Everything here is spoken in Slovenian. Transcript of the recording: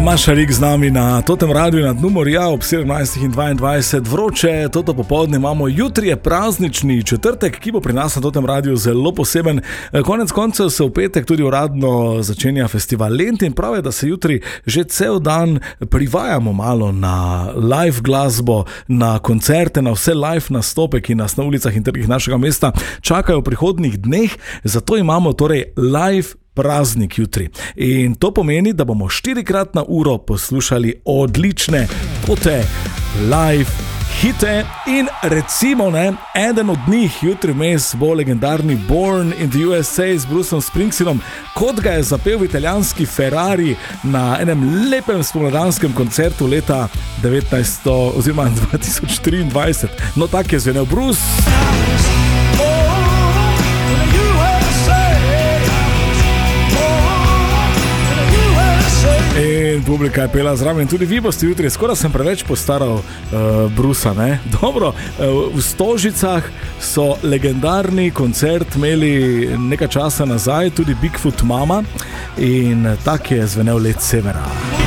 Maša Rik z nami na Totem Radiu nad Numorja ob 17 in 22. Vroče, toto popoldne imamo, jutri je praznični četrtek, ki bo pri nas na Totem Radiu zelo poseben. Konec koncev se v petek tudi uradno začenja festival Lent in prav je, da se jutri že cel dan privajamo malo na live glasbo, na koncerte, na vse live nastope, ki nas na ulicah in trgih našega mesta čakajo v prihodnjih dneh. Zato imamo torej live praznik jutri. In to pomeni, da bomo 4-krat na uro poslušali odlične tote live hite in recimo, eden od njih jutri vmes bo legendarni Born in the USA z Bruceom Springsteenom, kot ga je zapel italijanski Ferrari na enem lepem spomladanskem koncertu leta 2023. No, tak je zvenel Bruce. In publika je pela zraven, tudi vi boste jutri, skoraj sem preveč postaral Brusa, Dobro, v Stožicah so legendarni koncert imeli nekaj časa nazaj, tudi Bigfoot Mama in tak je zvenel Let severa.